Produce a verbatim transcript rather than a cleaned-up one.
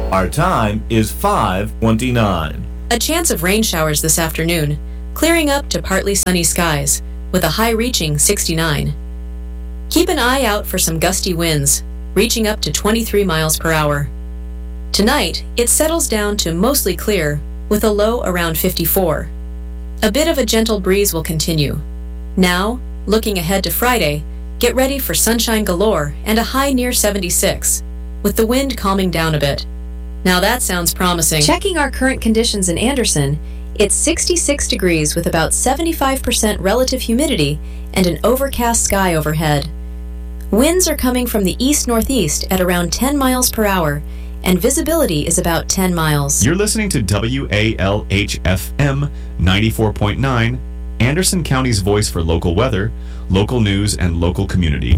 Our time is five twenty-nine. A chance of rain showers this afternoon, clearing up to partly sunny skies, with a high reaching sixty-nine. Keep an eye out for some gusty winds, reaching up to twenty-three miles per hour. Tonight, it settles down to mostly clear, with a low around fifty-four. A bit of a gentle breeze will continue. Now, looking ahead to Friday, get ready for sunshine galore and a high near seventy-six, with the wind calming down a bit. Now that sounds promising. Checking our current conditions in Anderson, it's sixty-six degrees with about seventy-five percent relative humidity and an overcast sky overhead. Winds are coming from the east-northeast at around ten miles per hour, and visibility is about ten miles. You're listening to W A L H F M ninety-four point nine, Anderson County's voice for local weather, local news, and local community.